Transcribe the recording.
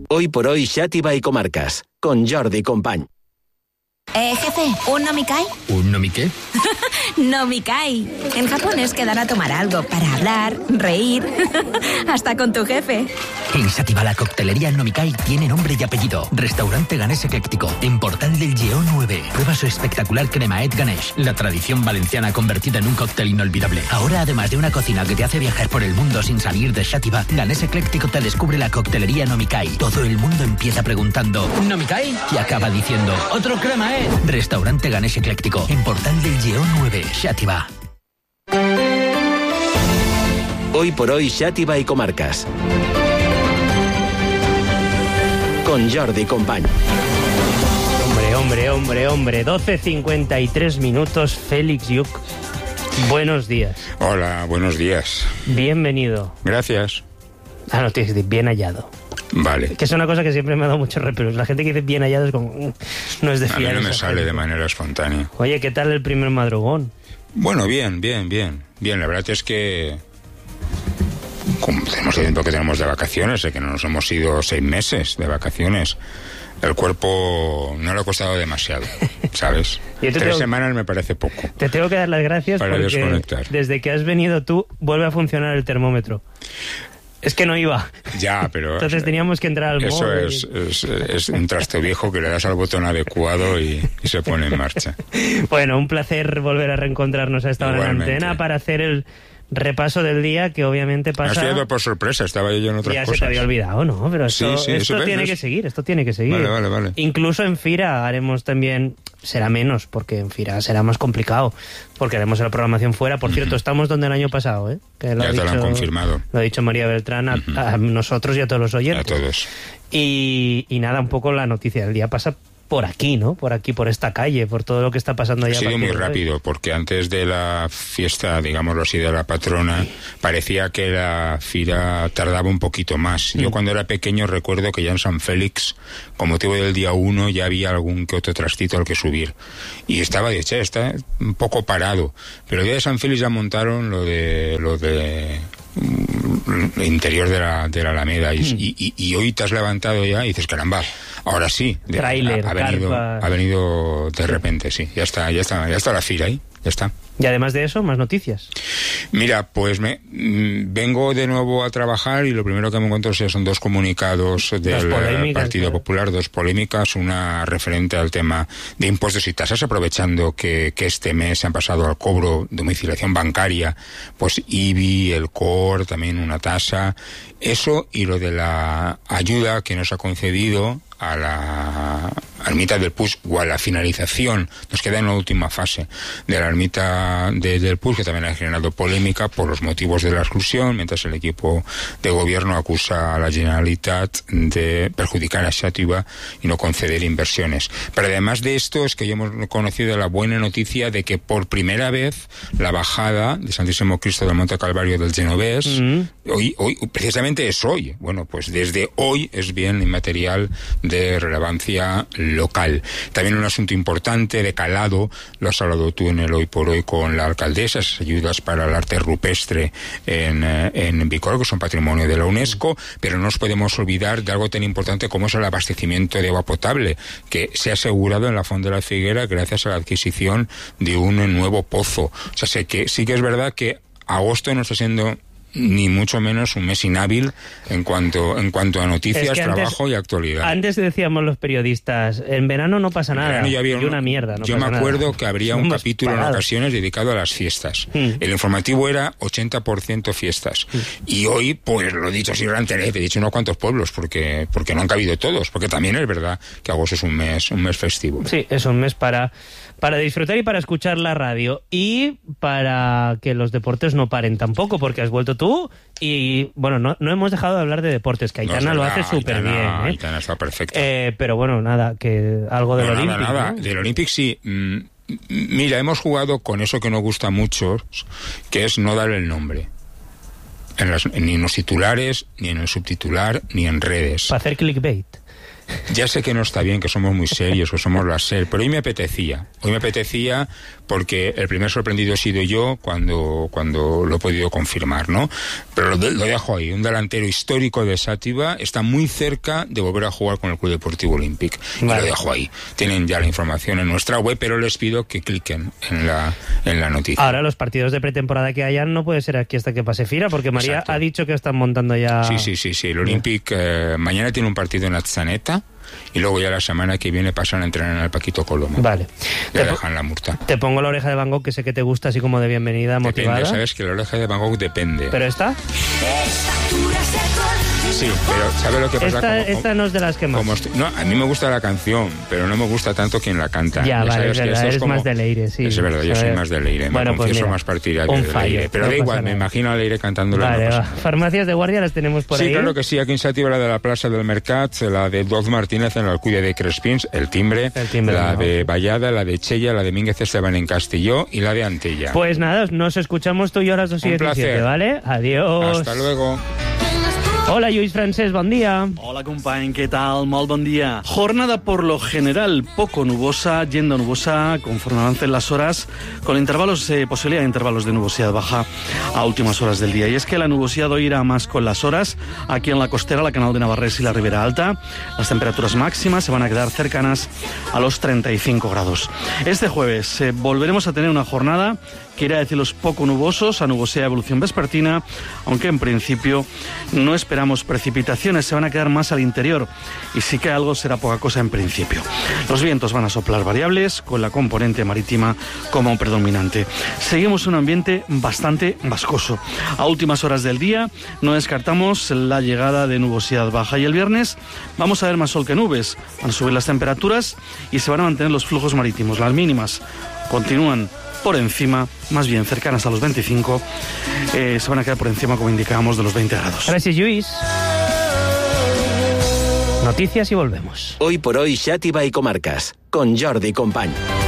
Hoy por hoy, Xàtiva y Comarcas, con Jordi Company. Jefe, ¿un nomikai? ¿Un nomi qué? Nomikai. En japonés quedar a tomar algo para hablar, reír, hasta con tu jefe. En Xàtiva la coctelería Nomikai tiene nombre y apellido. Restaurante Ganés Ecléctico, en Portal del Lleó 9. Prueba su espectacular cremaet Ganesh, la tradición valenciana convertida en un cóctel inolvidable. Ahora, además de una cocina que te hace viajar por el mundo sin salir de Xàtiva, Ganés Ecléctico te descubre la coctelería Nomikai. Todo el mundo empieza preguntando ¿Nomikai? Y acaba diciendo ¡otro cremaet! Restaurante Ganés Ecléctico, en Portal del Lleó 9, Xàtiva. Hoy por hoy, Xàtiva y Comarcas, con Jordi Company. Hombre, 12:53 minutos, Félix Lluch. Buenos días. Hola, buenos días. Bienvenido. Gracias. No, tienes que decir bien hallado. Vale. Que es una cosa que siempre me ha dado mucho repelús. La gente que dice bien hallado es como... no es de fiar. A mí no me sale de manera espontánea. Oye, ¿qué tal el primer madrugón? Bueno, bien. La verdad es que... como tenemos el tiempo que tenemos de vacaciones, que no nos hemos ido 6 meses de vacaciones, el cuerpo no le ha costado demasiado, ¿sabes? 3 semanas me parece poco. Te tengo que dar las gracias para porque desconectar. Desde que has venido tú vuelve a funcionar el termómetro. Es que no iba. Ya, pero... entonces teníamos que entrar al móvil. Eso es un traste viejo que le das al botón adecuado y se pone en marcha. Bueno, un placer volver a reencontrarnos a esta hora en la antena para hacer el repaso del día, que obviamente pasa... Me has pillado por sorpresa, estaba yo en otras cosas. Ya se te había olvidado, ¿no? Pero esto tiene que seguir, Vale. Incluso en Fira haremos también... será menos, porque en Fira será más complicado, porque haremos la programación fuera. Por cierto, estamos donde el año pasado, Que ya te lo han confirmado. Lo ha dicho María Beltrán a nosotros y a todos los oyentes. A todos. Y nada, un poco la noticia del día pasa por aquí, ¿no? Por aquí, por esta calle, por todo lo que está pasando allá. Ha sido muy rápido, porque antes de la fiesta, digámoslo así, de la patrona, parecía que la Fira tardaba un poquito más. Yo cuando era pequeño recuerdo que ya en San Félix, con motivo del día 1, ya había algún que otro trastito al que subir. Y estaba está un poco parado. Pero el día de San Félix ya montaron lo de interior de la Alameda y hoy te has levantado ya y dices, caramba, ahora sí, tráiler, ha venido de repente, sí, ya está la Fira ahí, ya está. Y además de eso, más noticias. Mira, pues vengo de nuevo a trabajar y lo primero que me encuentro son 2 comunicados del Partido Popular, 2 polémicas, una referente al tema de impuestos y tasas, aprovechando que este mes se han pasado al cobro de domiciliación bancaria, pues IBI, el COR, también una tasa, eso y lo de la ayuda que nos ha concedido a la ermita del Puig, o a la finalización, nos queda en la última fase de la ermita del Puig, que también ha generado polémica por los motivos de la exclusión, mientras el equipo de gobierno acusa a la Generalitat de perjudicar a Xàtiva y no conceder inversiones. Pero además de esto, es que ya hemos conocido la buena noticia de que por primera vez la bajada de Santísimo Cristo del Monte Calvario del Genovés, hoy precisamente es hoy. Bueno, pues desde hoy es bien inmaterial de relevancia local. También un asunto importante de calado, lo has hablado tú en el Hoy por Hoy con la alcaldesa, esas ayudas para el arte rupestre en Bicol, que son patrimonio de la UNESCO, pero no nos podemos olvidar de algo tan importante como es el abastecimiento de agua potable, que se ha asegurado en la Font de la Figuera gracias a la adquisición de un nuevo pozo. O sea, sé que sí que es verdad que agosto no está siendo ni mucho menos un mes inhábil en cuanto a noticias, trabajo y actualidad. Antes decíamos los periodistas, en verano no pasa nada, y una mierda. Yo me acuerdo que habría un capítulo en ocasiones dedicado a las fiestas. El informativo era 80% fiestas. Y hoy, pues lo he dicho así delante, he dicho unos cuantos pueblos, porque no han cabido todos, porque también es verdad que agosto es un mes festivo. Sí, es un mes para disfrutar y para escuchar la radio, y para que los deportes no paren tampoco, porque has vuelto tú y, bueno, no hemos dejado de hablar de deportes, que Aitana lo hace súper bien. Aitana está perfecta. Pero bueno, nada, que algo del Olympic. Nada. Del Olympic sí. Mira, hemos jugado con eso que nos gusta mucho, que es no dar el nombre. Ni en los titulares, ni en el subtitular, ni en redes. Para hacer clickbait. Ya sé que no está bien, que somos muy serios, que somos la SER, pero hoy me apetecía porque el primer sorprendido he sido yo cuando lo he podido confirmar, ¿no? Pero lo dejo ahí. Un delantero histórico de Xàtiva está muy cerca de volver a jugar con el Club Deportivo Olímpic. Vale. Y lo dejo ahí. Tienen ya la información en nuestra web, pero les pido que cliquen en la noticia. Ahora, los partidos de pretemporada que hayan no puede ser aquí hasta que pase Fira, porque María Exacto. ha dicho que están montando ya... Sí. El Olímpic mañana tiene un partido en Atzaneta y luego ya la semana que viene pasan a entrenar en el Paquito Coloma. Vale. Le dejan la multa. Te pongo la oreja de Van Gogh, que sé que te gusta, así como de bienvenida, motivada. Depende, sabes que la oreja de Van Gogh depende. ¿Pero esta? Sí, pero ¿sabes lo que pasa? Esta no es de las que más... No, a mí me gusta la canción, pero no me gusta tanto quien la canta. Ya vale, es verdad, eres más de Leire, sí. Es verdad, yo soy más de Leire, me confieso más partidario de Leire. Pero da igual, me imagino a Leire cantándola. Vale, farmacias de guardia las tenemos por ahí. Sí, claro que sí, aquí en Xàtiva la de la Plaza del Mercat, la de Doz Martínez en l'Alcúdia de Crespins, el timbre la de Vallada, la de Chella, la de Mínguez Esteban en Castelló y la de Antella. Pues nada, nos escuchamos tú y yo a las 2:17, ¿vale? Adiós. Hasta luego. Hola, Lluís Francés, buen día. Hola, company, ¿qué tal? Molt bon día. Jornada por lo general poco nubosa, yendo nubosa conforme avancen las horas, con posibilidad de intervalos de nubosidad baja a últimas horas del día. Y es que la nubosidad hoy irá más con las horas. Aquí en la costera, la Canal de Navarrés y la Ribera Alta, las temperaturas máximas se van a quedar cercanas a los 35 grados. Este jueves volveremos a tener una jornada que irá de cielos poco nubosos a nubosidad de evolución vespertina, aunque en principio no esperamos precipitaciones, se van a quedar más al interior y sí que algo será poca cosa en principio. Los vientos van a soplar variables, con la componente marítima como predominante. Seguimos un ambiente bastante vascoso. A últimas horas del día no descartamos la llegada de nubosidad baja y el viernes vamos a ver más sol que nubes, van a subir las temperaturas y se van a mantener los flujos marítimos. Las mínimas continúan por encima, más bien cercanas a los 25, se van a quedar por encima, como indicábamos, de los 20 grados. Gracias, Lluís. Noticias y volvemos. Hoy por hoy, Xàtiva y Comarcas, con Jordi Company.